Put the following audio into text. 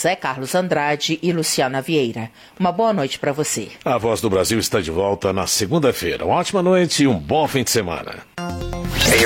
Zé Carlos Andrade e Luciana Vieira. Uma boa noite para você. A Voz do Brasil está de volta na segunda-feira. Uma ótima noite e um bom fim de semana.